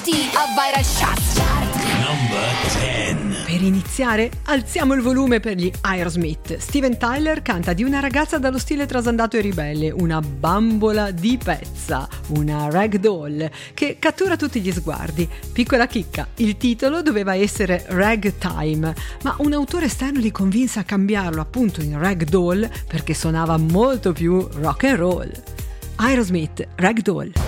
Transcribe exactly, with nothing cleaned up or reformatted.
T of Viral Shots Chart. Number ten. Per iniziare, alziamo il volume per gli Aerosmith. Steven Tyler canta di una ragazza dallo stile trasandato e ribelle, una bambola di pezza, una ragdoll, che cattura tutti gli sguardi. Piccola chicca, il titolo doveva essere Ragtime, ma un autore esterno li convinse a cambiarlo appunto in ragdoll perché suonava molto più rock and roll. Aerosmith, Ragdoll.